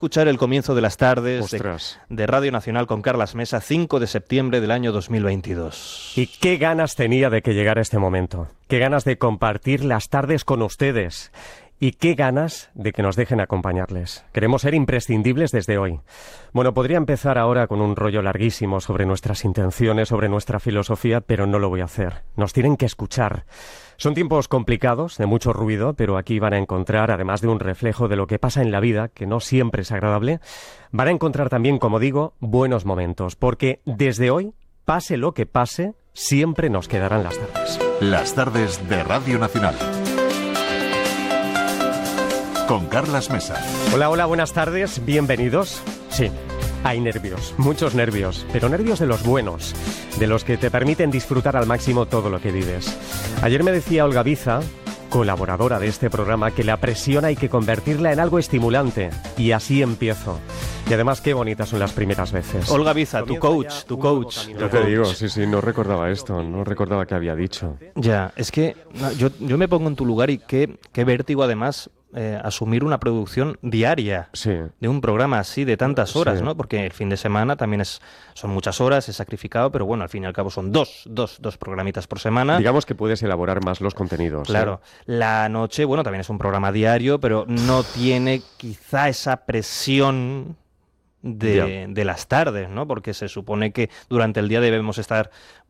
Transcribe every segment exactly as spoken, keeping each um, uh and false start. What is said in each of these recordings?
Escuchar el comienzo de las tardes de, Ostras. de Radio Nacional con Carlas Mesa, cinco de septiembre del año dos mil veintidós. Y qué ganas tenía de que llegara este momento. Qué ganas de compartir las tardes con ustedes. Y qué ganas de que nos dejen acompañarles. Queremos ser imprescindibles desde hoy. Bueno, podría empezar ahora con un rollo larguísimo sobre nuestras intenciones, sobre nuestra filosofía, pero no lo voy a hacer. Nos tienen que escuchar. Son tiempos complicados, de mucho ruido, pero aquí van a encontrar, además de un reflejo de lo que pasa en la vida, que no siempre es agradable, van a encontrar también, como digo, buenos momentos, porque desde hoy, pase lo que pase, siempre nos quedarán las tardes. Las tardes de Radio Nacional. Con Carlas Mesa. Hola, hola, buenas tardes, bienvenidos. Sí, hay nervios, muchos nervios, pero nervios de los buenos, de los que te permiten disfrutar al máximo todo lo que vives. Ayer me decía Olga Biza, colaboradora de este programa, que la presión hay que convertirla en algo estimulante. Y así empiezo. Y además, qué bonitas son las primeras veces. Olga Biza, tu coach, tu coach. Ya te digo, sí, sí, no recordaba esto, no recordaba que había dicho. Ya, es que no, yo, yo me pongo en tu lugar y qué, qué vértigo además eh, asumir una producción diaria Sí. de un programa así de tantas horas, Sí. ¿no? Porque el fin de semana también es son muchas horas, es sacrificado, pero bueno, al fin y al cabo son dos, dos, dos programitas por semana. Digamos que puedes elaborar más los contenidos. Claro, ¿eh? la noche, bueno, también es un programa diario, pero no tiene quizá esa presión de, de las tardes, ¿no? Porque se supone que durante el día debemos estar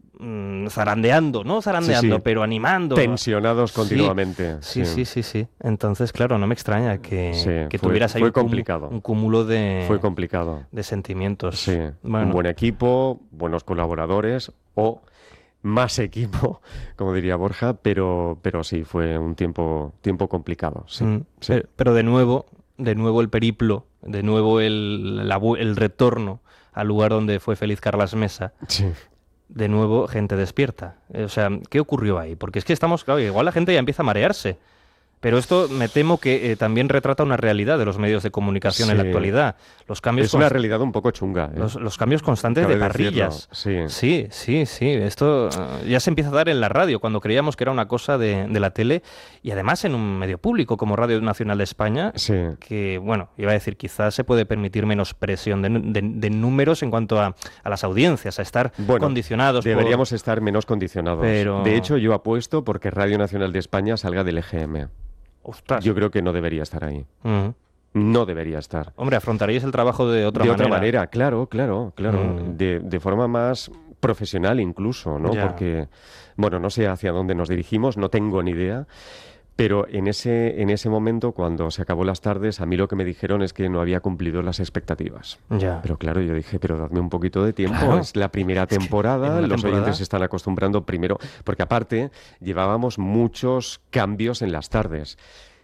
mm, zarandeando, no zarandeando, Sí, sí. pero animando. Tensionados Sí, continuamente. Sí, sí, sí, sí. Entonces, claro, no me extraña que, Sí, que fue- tuvieras ahí fue un, cum- complicado. un cúmulo de, Fue complicado. de sentimientos. Sí, Bueno, un buen equipo, buenos colaboradores o más equipo, como diría Borja, pero, pero sí, fue un tiempo, tiempo complicado. Sí, mm, sí. pero, pero de nuevo, de nuevo el periplo, de nuevo el, la vu- el retorno al lugar donde fue feliz Carlas Mesa. Sí. De nuevo, gente despierta. Eh, O sea, ¿qué ocurrió ahí? Porque es que estamos, claro, igual la gente ya empieza a marearse. Pero esto me temo que eh, también retrata una realidad de los medios de comunicación en la Sí. actualidad. Los cambios, Es una const- realidad un poco chunga. ¿eh? los, los cambios constantes Cabe de parrillas. decirlo, sí. Sí, sí, sí. Esto eh, ya se empieza a dar en la radio, cuando creíamos que era una cosa de, de la tele. Y además en un medio público como Radio Nacional de España, Sí. que, bueno, iba a decir, quizás se puede permitir menos presión de, de- de números en cuanto a, a las audiencias, a estar Bueno, condicionados por- Deberíamos estar menos condicionados. Pero- De hecho, yo apuesto porque Radio Nacional de España salga del E G M. Ostras. Yo creo que no debería estar ahí. Ujú. No debería estar. Hombre, afrontaríais el trabajo de otra de manera. otra manera, claro, claro, claro. Mm. De, de forma más profesional incluso, ¿no? Ya. Porque, bueno, no sé hacia dónde nos dirigimos, no tengo ni idea. Pero en ese, en ese momento, cuando se acabó las tardes, a mí lo que me dijeron es que no había cumplido las expectativas. Ya. Pero claro, yo dije, pero dadme un poquito de tiempo. Claro. Es la primera que temporada, en una los temporada- oyentes se están acostumbrando primero, porque aparte llevábamos muchos cambios en las tardes.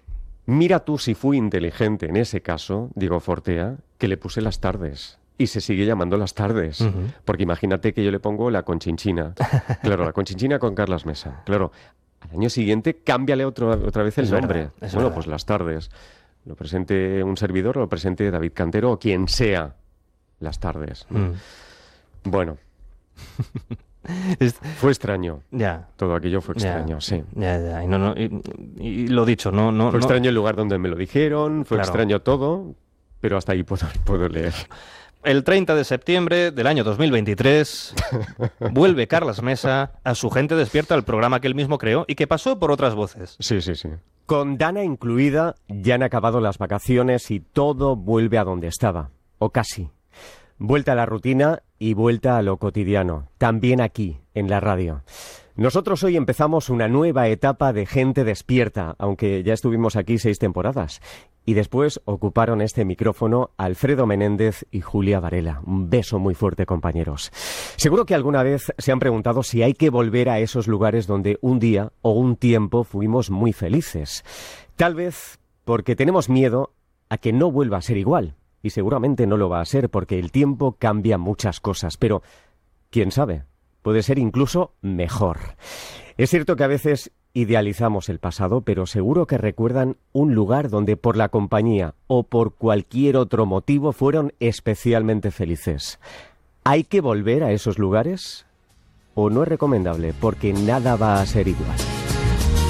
Mira tú si fui inteligente en ese caso, Diego Fortea, que le puse las tardes. Y se sigue llamando las tardes. Ujú. Porque imagínate que yo le pongo la Conchinchina. Claro, la Conchinchina con Carlas Mesa. Claro, al año siguiente cámbiale otro, otra vez el Es nombre. verdad, es bueno, verdad. pues las tardes. Lo presente un servidor, o lo presente David Cantero o quien sea. Las tardes. ¿no? Mm. Bueno, Es- fue extraño. Ya. Todo aquello fue Ya. extraño, sí. Ya, ya. Y, no, no, y, y lo dicho, no, no, Fue no- extraño el lugar donde me lo dijeron, fue Claro. extraño todo, pero hasta ahí puedo, puedo leer. El treinta de septiembre del año dos mil veintitrés vuelve Carlas Mesa a su gente despierta, al programa que él mismo creó y que pasó por otras voces. Sí, sí, sí. Con Dana incluida, ya han acabado las vacaciones y todo vuelve a donde estaba, o casi. Vuelta a la rutina y vuelta a lo cotidiano, también aquí, en la radio. Nosotros hoy empezamos una nueva etapa de gente despierta, aunque ya estuvimos aquí seis temporadas. Y después ocuparon este micrófono Alfredo Menéndez y Julia Varela. Un beso muy fuerte, compañeros. Seguro que alguna vez se han preguntado si hay que volver a esos lugares donde un día o un tiempo fuimos muy felices. Tal vez porque tenemos miedo a que no vuelva a ser igual. Y seguramente no lo va a ser porque el tiempo cambia muchas cosas. Pero, ¿quién sabe? Puede ser incluso mejor. Es cierto que a veces idealizamos el pasado, pero seguro que recuerdan un lugar donde por la compañía o por cualquier otro motivo fueron especialmente felices. ¿Hay que volver a esos lugares? ¿O no es recomendable porque nada va a ser igual?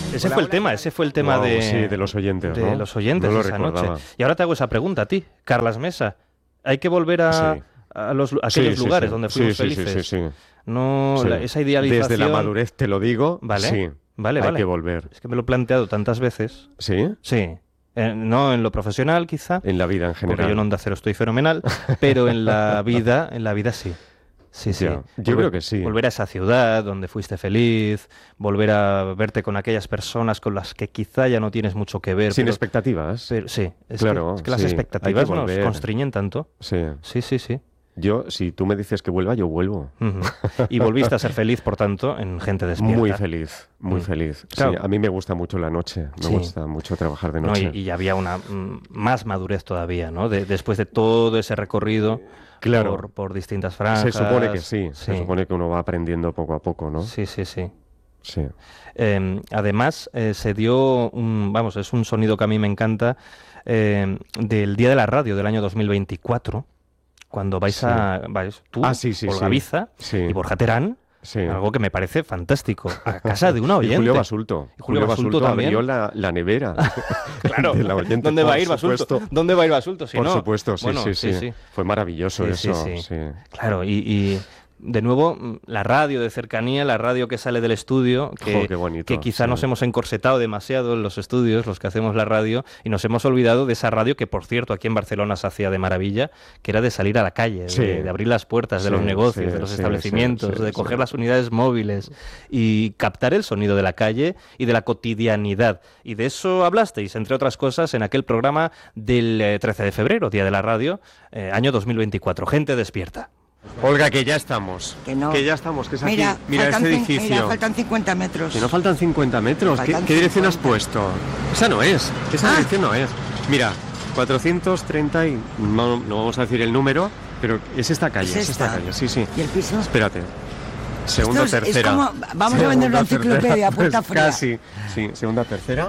Ese fue el tema, ese fue el tema Wow, de, sí, de los oyentes, de ¿no? los oyentes No lo esa recordaba. noche. Y ahora te hago esa pregunta a ti, Carlas Mesa. ¿Hay que volver a, Sí. a los, a aquellos Sí, sí, lugares sí. donde Sí, fuimos sí, sí, felices? sí, sí. No, Sí. la- esa idealización... Desde la madurez te lo digo, Vale, sí, vale, hay vale. que volver. Es que me lo he planteado tantas veces. ¿Sí? Sí. Eh, no en lo profesional, quizá. En la vida en general. Porque yo en Onda Cero estoy fenomenal, pero en la vida, en la vida sí. Sí, sí. Ya, yo creo que sí. Volver a esa ciudad donde fuiste feliz, volver a verte con aquellas personas con las que quizá ya no tienes mucho que ver. Sin pero, expectativas. pero sí, es, Claro, que, es que las sí, expectativas hay que nos volver. constriñen tanto. Sí. Sí, sí, sí. Yo, si tú me dices que vuelva, yo vuelvo. Ujú. Y volviste a ser feliz, por tanto, en Gente Despierta. Muy feliz, muy Mm. feliz. Claro. Sí, a mí me gusta mucho la noche, me Sí. gusta mucho trabajar de ¿No? noche. Y, y había una mm, más madurez todavía, ¿no? De- después de todo ese recorrido Claro. por, por distintas franjas. Se supone que sí, se supone que uno va aprendiendo poco a poco, ¿no? Sí, sí, sí. Sí. Eh, además, eh, se dio un, vamos, es un sonido que a mí me encanta, eh, del Día de la Radio del año dos mil veinticuatro, cuando vais Sí. a, vais tú, Ah, sí, sí, Olga sí. Biza Sí. y Borja Terán, Sí. algo que me parece fantástico, a casa de una oyente. Y Julio Basulto. Y Julio Basulto también. abrió la, la nevera. Claro, de la oyente, ¿dónde va a por ir Basulto? supuesto. ¿Dónde va a ir Basulto? Si Por no? supuesto, sí, Bueno, sí, sí, Fue maravilloso Sí, sí, eso. sí. sí. Claro, y, y de nuevo, mm, la radio de cercanía, la radio que sale del estudio, que, Jo, qué bonito, que quizá sí. nos hemos encorsetado demasiado en los estudios, los que hacemos la radio, y nos hemos olvidado de esa radio que, por cierto, aquí en Barcelona se hacía de maravilla, que era de salir a la calle, Sí. de, de abrir las puertas de Sí, los negocios, sí, de los sí, establecimientos, sí, de sí, coger sí. las unidades móviles y captar el sonido de la calle y de la cotidianidad. Y de eso hablasteis, entre otras cosas, en aquel programa del eh, trece de febrero, Día de la Radio, eh, año dos mil veinticuatro. Gente despierta. Olga, que ya estamos. Que no. ya estamos, que es Mira, aquí. Mira faltan este cin- edificio. Mira, faltan cincuenta metros. Que no faltan cincuenta metros. ¿Qué, Faltan qué dirección has cincuenta. puesto? Esa no es. Esa Ah. dirección no es. Mira, cuatrocientos treinta y... No, no vamos a decir el número, pero es esta calle, Es es, esta esta. calle, sí, sí. ¿Y el piso? Espérate. Segunda, Esto es- es tercera. como- vamos a vender una Segunda, enciclopedia, tercera. puta Pues fría. Casi. Sí, segunda, tercera.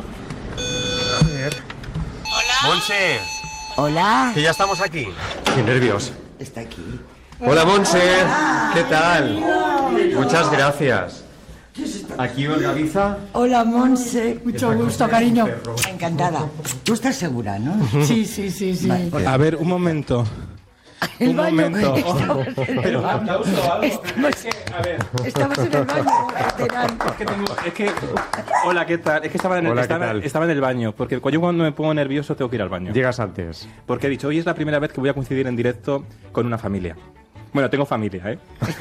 A ver. Hola. Monse, Hola. que ya estamos aquí. Qué nervios. Está aquí. Hola, Monse. ¿Qué tal? Muchas gracias. Aquí Olga Biza. Hola, Monse. Mucho gusto, cariño. Encantada. Tú estás segura, ¿no? Sí, sí, sí, sí. Vale, pues- A ver, un momento. El un baño. momento. Estamos en el baño. Estamos, A ver, estamos en el baño. Lateral. es que tengo. Es que. Hola, ¿qué tal? Es que estaba en el, Hola, ¿qué estaba, tal? estaba en el baño. Porque yo cuando me pongo nervioso tengo que ir al baño. Llegas antes. Porque he dicho, hoy es la primera vez que voy a coincidir en directo con una familia. Bueno, tengo familia, ¿eh?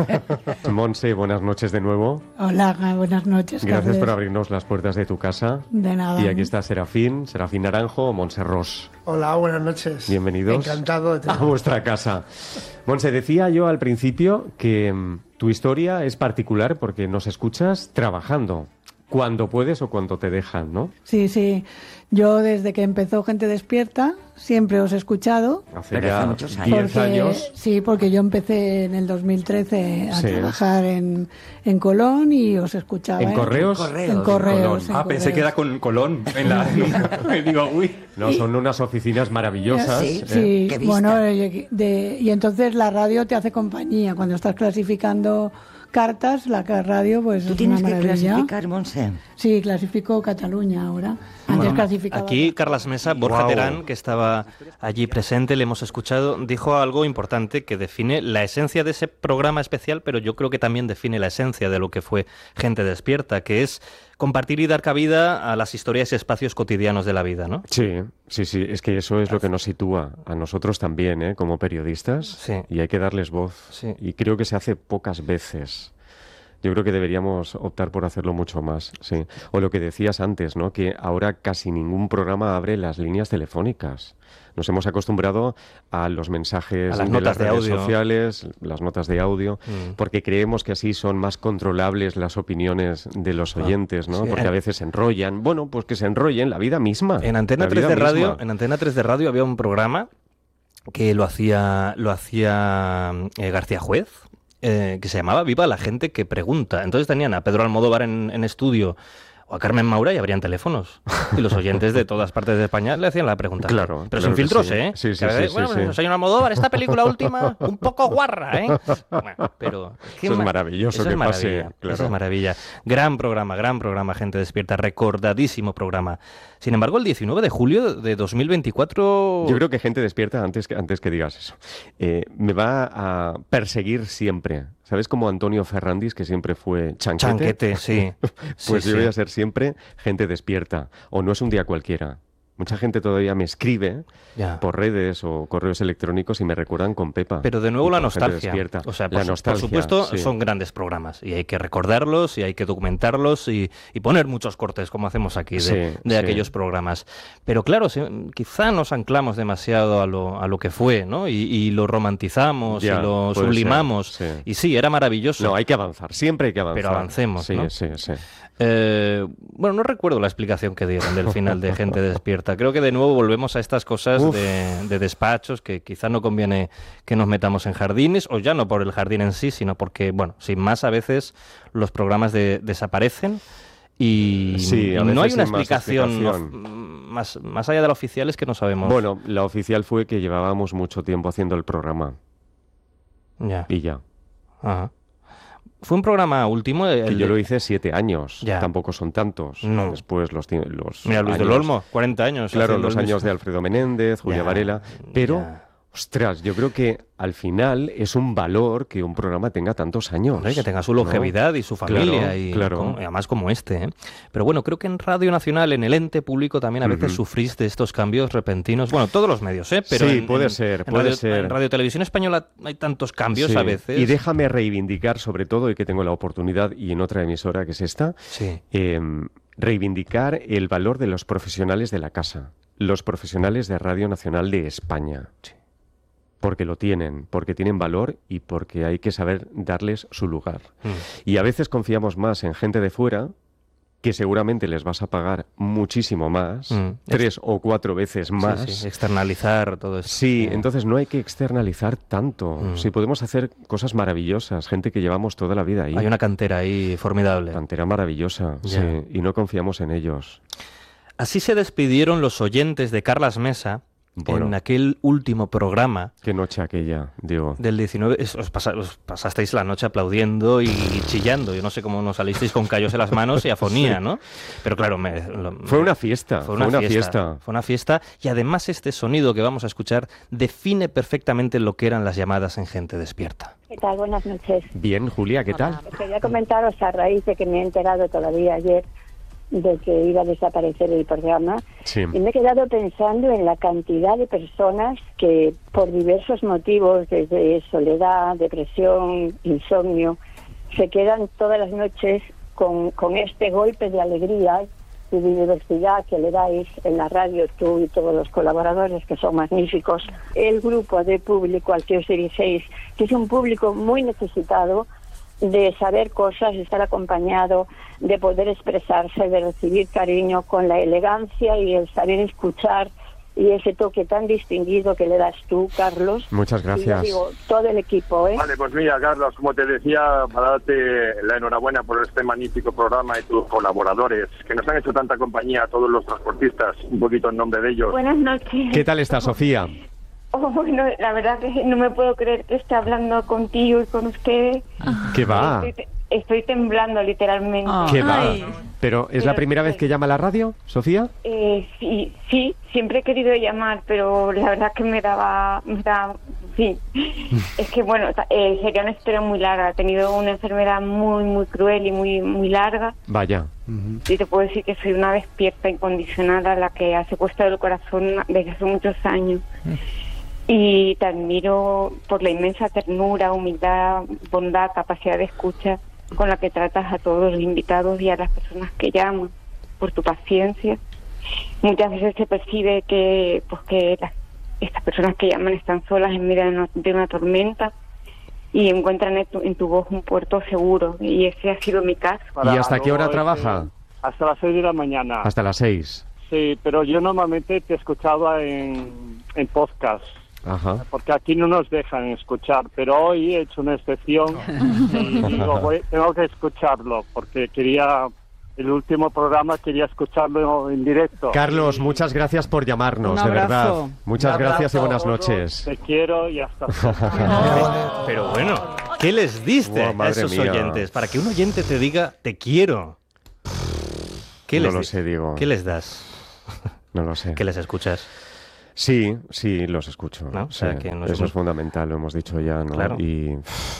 Monse, buenas noches de nuevo. Hola, buenas noches. Gracias Carles. por abrirnos las puertas de tu casa. De nada. Y aquí está Serafín, Serafín Naranjo, Monse Ros. Hola, buenas noches. Bienvenidos Encantado de a tener. vuestra casa. Monse, decía yo al principio que mm, tu historia es particular porque nos escuchas trabajando, cuando puedes o cuando te dejan, ¿no? Sí, sí. Yo desde que empezó Gente Despierta siempre os he escuchado. Hace Pero ya hace muchos años. diez Porque, años. sí, porque yo empecé en el dos mil trece a Sí. trabajar en, en Colón y os escuchaba. ¿En correos? Correos. En correos. Colón. en Ah, pensé correos. que era con Colón. En la... y digo, uy. No, son unas oficinas maravillosas. Sí, ¿eh? Sí, Qué vista. bueno, y, de- y entonces la radio te hace compañía. Cuando estás clasificando cartas, la ca- radio pues Tú es tienes una que maravilla. clasificar, Monse. Sí, clasifico Cataluña ahora. Antes clasificaba. Aquí Carlas Mesa, Borja Guau. Terán, que estaba allí presente, le hemos escuchado, dijo algo importante que define la esencia de ese programa especial, pero yo creo que también define la esencia de lo que fue Gente Despierta, que es compartir y dar cabida a las historias y espacios cotidianos de la vida, ¿no? Sí, sí, sí, es que eso es lo que nos sitúa a nosotros también, ¿eh? Como periodistas, Sí. y hay que darles voz. Sí. Y creo que se hace pocas veces. Yo creo que deberíamos optar por hacerlo mucho más, sí. O lo que decías antes, ¿no? Que ahora casi ningún programa abre las líneas telefónicas. Nos hemos acostumbrado a los mensajes A las de notas las de redes audio. sociales, las notas de audio, Mm. porque creemos que así son más controlables las opiniones de los oyentes, ¿no? sí. Porque a veces se enrollan. Bueno, pues que se enrollen la vida misma. En Antena la tres vida de radio, misma. en Antena tres de radio había un programa que lo hacía lo hacía eh, García Juez, eh, que se llamaba Viva la gente que pregunta. Entonces tenían a Pedro Almodóvar en, en estudio o a Carmen Maura y habrían teléfonos. Y los oyentes de todas partes de España le hacían la pregunta. Claro. Pero claro sin filtros, sí. ¿eh? Sí, sí, que, sí. bueno, sí, sí. señor Almodóvar, esta película última, un poco guarra, ¿eh? Bueno, pero... Eso es maravilloso eso que es pase, maravilla, claro. Eso es maravilla. Gran programa, gran programa, Gente Despierta. Recordadísimo programa. Sin embargo, el diecinueve de julio de dos mil veinticuatro... Yo creo que Gente Despierta, antes que, antes que digas eso, eh, me va a perseguir siempre. ¿Sabes como Antonio Ferrandis, que siempre fue chanquete? Chanquete, sí. Pues sí, yo sí. voy a ser siempre Gente Despierta. O No es un día cualquiera. Mucha gente todavía me escribe Ya. por redes o correos electrónicos y me recuerdan con Pepa. Pero de nuevo y la con Gente nostalgia. Despierta. O sea, por, la su- nostalgia, por supuesto, sí. son grandes programas y hay que recordarlos y hay que documentarlos y, y poner muchos cortes, como hacemos aquí, de, Sí, de sí. aquellos programas. Pero claro, si- quizá nos anclamos demasiado a lo, a lo que fue, ¿no? Y, y lo romantizamos Ya, y lo puede sublimamos. ser, sí. Y sí, era maravilloso. No, hay que avanzar. Siempre hay que avanzar. Pero avancemos, Sí, ¿no? sí, sí. Eh, bueno, no recuerdo la explicación que dieron del final de Gente Despierta. Creo que de nuevo volvemos a estas cosas de, de despachos que quizá no conviene que nos metamos en jardines, o ya no por el jardín en sí, sino porque, bueno, sin más, a veces los programas de- desaparecen y, Sí, a y no hay veces una sin más explicación, explicación. of- más, más allá de la oficial es que no sabemos. Bueno, la oficial fue que llevábamos mucho tiempo haciendo el programa. Ya. Y ya. Ajá. Fue un programa último. Que el yo de- lo hice siete años. Ya. Tampoco son tantos. No. Después los, ti- los Mira, Luis del años- Olmo, cuarenta años. Claro, haciendo los el años mismo. de Alfredo Menéndez, Julia Ya, Varela. Pero, ya. ostras, yo creo que al final es un valor que un programa tenga tantos años. Hombre, que tenga su ¿no? longevidad y su familia, Claro, y, claro. como- y además como este. ¿eh? Pero bueno, creo que en Radio Nacional, en el ente público, también a veces Ujú. sufrís de estos cambios repentinos. Bueno, todos los medios, ¿eh? Pero Sí, en- puede en- ser, en puede Radio, ser. En Radio Televisión Española hay tantos cambios Sí. a veces. Y déjame reivindicar, sobre todo, y que tengo la oportunidad, y en otra emisora que es esta, Sí. eh, reivindicar el valor de los profesionales de la casa, los profesionales de Radio Nacional de España. Sí. Porque lo tienen, porque tienen valor y porque hay que saber darles su lugar. Mm. Y a veces confiamos más en gente de fuera, que seguramente les vas a pagar muchísimo más, Mm. tres o cuatro veces más. Sí, sí, externalizar todo esto. Sí, Eh, entonces no hay que externalizar tanto. Mm. Sí, podemos hacer cosas maravillosas, gente que llevamos toda la vida ahí. Hay una cantera ahí formidable. Cantera maravillosa, Ya. sí, y no confiamos en ellos. Así se despidieron los oyentes de Carlas Mesa Bueno. en aquel último programa Qué noche aquella, digo. del diecinueve. Es- Os, pasa- os pasasteis la noche aplaudiendo y chillando. Yo no sé cómo nos salisteis con callos en las manos y afonía, ¿no? Pero claro, me- lo- Fue una fiesta, Fue una, fiesta, Fue una fiesta y además este sonido que vamos a escuchar define perfectamente lo que eran las llamadas en Gente Despierta. ¿Qué tal? Buenas noches. Bien, Julia, ¿qué tal? Pues quería comentaros a raíz de que me he enterado todavía ayer de que iba a desaparecer el programa Sí. y me he quedado pensando en la cantidad de personas que por diversos motivos, desde soledad, depresión, insomnio, se quedan todas las noches con, con este golpe de alegría y de diversidad que le dais en la radio, tú y todos los colaboradores, que son magníficos. El grupo de público al que os dirigéis, que es un público muy necesitado de saber cosas, de estar acompañado, de poder expresarse, de recibir cariño con la elegancia y el saber escuchar y ese toque tan distinguido que le das tú, Carlos. Muchas Y yo gracias. digo, todo el equipo, ¿eh? Vale, pues mira, Carlos, como te decía, para darte la enhorabuena por este magnífico programa y tus colaboradores, que nos han hecho tanta compañía a todos los transportistas, un poquito en nombre de ellos. Buenas noches. ¿Qué tal está, Sofía? Oh, bueno, la verdad que no me puedo creer que esté hablando contigo y con ustedes. ¿Qué va? Estoy, estoy temblando literalmente. ¿Qué va? Ay. ¿Pero es la Pero- primera vez que llama a la radio, Sofía? Eh, sí, sí, siempre he querido llamar, pero la verdad que me daba, me da, sí. Es que bueno, ta- eh, sería una espera muy larga. He tenido una enfermedad muy, muy cruel y muy, muy larga. Vaya. Y te puedo decir que soy una despierta incondicional a la que ha secuestrado el corazón desde hace muchos años. Y te admiro por la inmensa ternura, humildad, bondad, capacidad de escucha con la que tratas a todos los invitados y a las personas que llaman, por tu paciencia. Muchas veces se percibe que, pues, que las, estas personas que llaman están solas en medio de una, de una tormenta y encuentran en tu, en tu voz un puerto seguro, y ese ha sido mi caso. ¿Y hasta qué hora trabaja? Hasta las seis de la mañana. Hasta las seis. Sí, pero yo normalmente te escuchaba en, en podcast, Ajá. porque aquí no nos dejan escuchar, pero hoy he hecho una excepción y digo, voy- tengo que escucharlo, porque quería el último programa, quería escucharlo en directo. Carlos, muchas gracias por llamarnos, Un de verdad. abrazo. Muchas Un gracias y abrazo buenas a todos, noches. Te quiero y hasta Pero bueno, ¿qué les diste Buah, a madre esos mía. oyentes? Para que un oyente te diga, te quiero. ¿Qué No les lo di- sé, Diego. ¿Qué les das? No lo sé. ¿Que les escuchas? Sí, sí, los escucho. ¿No? O Sí, sea, que no es eso un- es fundamental, lo hemos dicho ya, ¿no? Claro. Y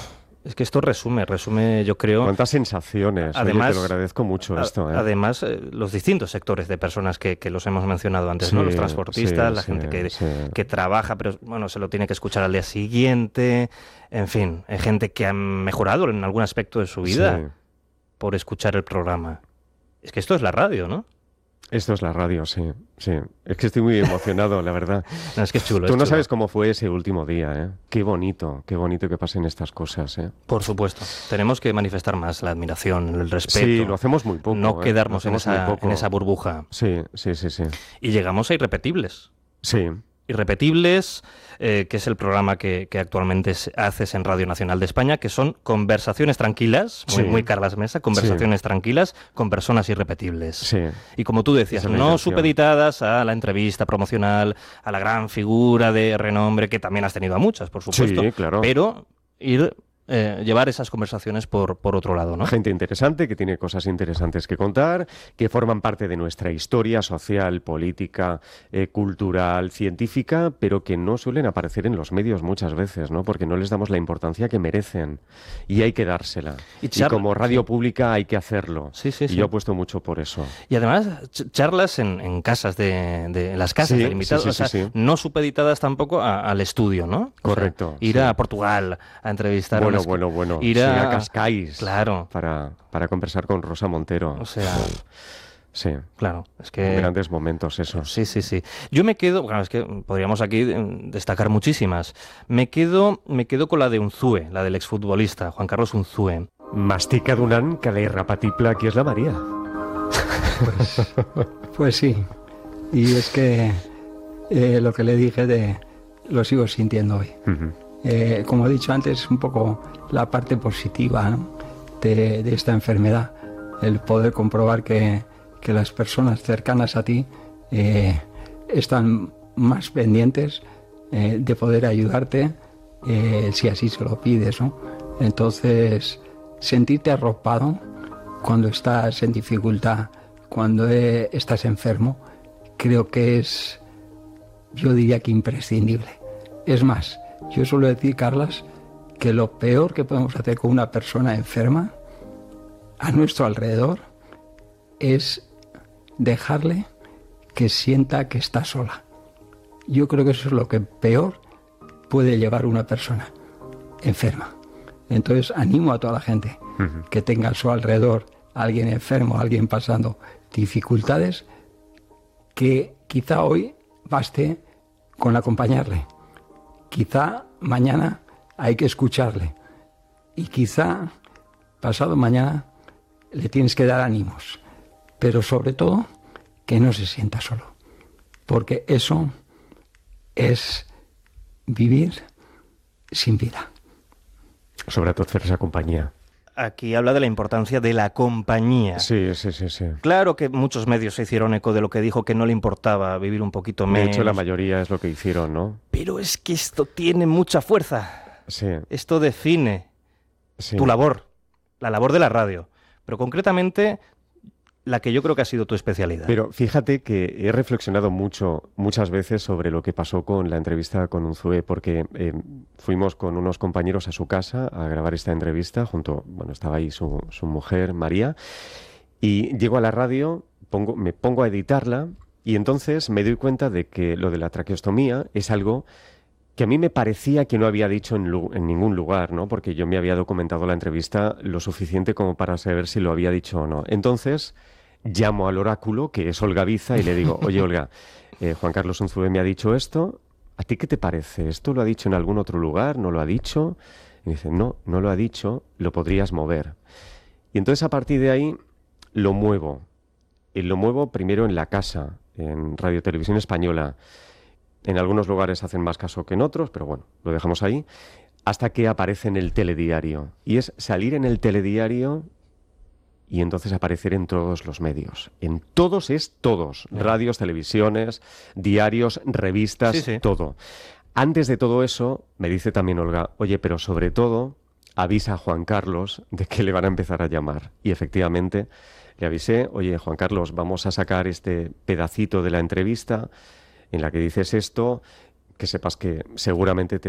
Es que esto resume, resume, yo creo... cuántas sensaciones. Oye, Además, te lo agradezco mucho a- esto. ¿eh? Además, eh, los distintos sectores de personas que, que los hemos mencionado antes, Sí, ¿no? Los transportistas, sí, la sí, gente que, sí. que trabaja, pero bueno, se lo tiene que escuchar al día siguiente. En fin, hay gente que ha mejorado en algún aspecto de su vida Sí. por escuchar el programa. Es que esto es la radio, ¿no? Esto es la radio, sí, sí. Es que estoy muy emocionado, la verdad. No, es que es chulo. Tú es no chulo. sabes cómo fue ese último día, ¿eh? Qué bonito, qué bonito que pasen estas cosas, ¿eh? Por supuesto. Tenemos que manifestar más la admiración, el respeto. Sí, lo hacemos muy poco. No ¿eh? quedarnos Lo en hacemos muy esa, poco. en esa burbuja. Sí, sí, sí, sí. Y llegamos a Irrepetibles. Sí. Irrepetibles, eh, que es el programa que, que actualmente se- haces en Radio Nacional de España, que son conversaciones tranquilas, muy, Sí. muy Carlas Mesa, conversaciones tranquilas con personas irrepetibles. Sí. Y como tú decías, Esa es la no intención. supeditadas a la entrevista promocional, a la gran figura de renombre, que también has tenido a muchas, por supuesto. Sí, claro. Pero ir, eh, llevar esas conversaciones por, por otro lado, ¿no? Gente interesante, que tiene cosas interesantes que contar, que forman parte de nuestra historia social, política, eh, cultural, científica, pero que no suelen aparecer en los medios muchas veces, ¿no? Porque no les damos la importancia que merecen. Y hay que dársela. Y Y, charla- como radio pública hay que hacerlo. Sí, sí, y sí. yo apuesto mucho por eso. Y además, ch- charlas en, en casas de, de- en las casas Sí, del invitado, sí, sí, o sea, sí, sí. no supeditadas tampoco a- al estudio, ¿no? O sea, Correcto, ir sí. a Portugal a entrevistar Bueno, a unas- bueno, bueno. ir Sí, a, a Cascais. Claro. Para, para conversar con Rosa Montero. O sea, Sí. claro, es que Grandes momentos esos. sí, sí, sí. Yo me quedo, bueno, es que podríamos aquí eh, destacar muchísimas. Me quedo, me quedo con la de Unzue, la del exfutbolista Juan Carlos Unzue. Mastica donant que la irrepetible aquí es la María. Pues sí, y es que eh, lo que le dije de lo sigo sintiendo hoy. Ujú. Eh, como he dicho antes, un poco la parte positiva, ¿no? de, de esta enfermedad, el poder comprobar que, que las personas cercanas a ti eh, están más pendientes eh, de poder ayudarte eh, si así se lo pides, ¿no? Entonces, sentirte arropado cuando estás en dificultad, cuando eh, estás enfermo, creo que es, yo diría que imprescindible. Es más, yo suelo decir, Carlas, que lo peor que podemos hacer con una persona enferma a nuestro alrededor es dejarle que sienta que está sola. Yo creo que eso es lo que peor puede llevar una persona enferma. Entonces animo a toda la gente Ujú. que tenga a su alrededor a alguien enfermo, a alguien pasando dificultades, que quizá hoy baste con acompañarle. Quizá mañana hay que escucharle. Y quizá pasado mañana le tienes que dar ánimos. Pero sobre todo, que no se sienta solo. Porque eso es vivir sin vida. Sobre todo hacer esa compañía. Aquí habla de la importancia de la compañía. Sí, sí, sí, sí. Claro que muchos medios se hicieron eco de lo que dijo, que no le importaba vivir un poquito De menos. hecho, la mayoría es lo que hicieron, ¿no? Pero es que esto tiene mucha fuerza. Sí. Esto define Sí. tu labor, la labor de la radio. Pero concretamente, la que yo creo que ha sido tu especialidad. Pero fíjate que he reflexionado mucho, muchas veces sobre lo que pasó con la entrevista con Unzue, porque eh, fuimos con unos compañeros a su casa a grabar esta entrevista, junto, bueno, estaba ahí su, su mujer, María, y llego a la radio, pongo, me pongo a editarla, y entonces me doy cuenta de que lo de la traqueostomía es algo que a mí me parecía que no había dicho en, lu- en ningún lugar, ¿no? Porque yo me había documentado la entrevista lo suficiente como para saber si lo había dicho o no. Entonces llamo al oráculo, que es Olga Biza, y le digo, oye, Olga, eh, Juan Carlos Unzue me ha dicho esto, ¿a ti qué te parece? ¿Esto lo ha dicho en algún otro lugar? ¿No lo ha dicho? Y me dice, no, no lo ha dicho, lo podrías mover. Y entonces a partir de ahí lo muevo. Y lo muevo primero en la casa, en Radio Televisión Española. En algunos lugares hacen más caso que en otros, pero bueno, lo dejamos ahí, hasta que aparece en el telediario. Y es salir en el telediario y entonces aparecer en todos los medios. En todos es todos. Yeah. Radios, televisiones, diarios, revistas, sí, sí. todo. Antes de todo eso, me dice también Olga, oye, pero sobre todo avisa a Juan Carlos de que le van a empezar a llamar. Y efectivamente le avisé, oye, Juan Carlos, vamos a sacar este pedacito de la entrevista en la que dices esto, que sepas que seguramente te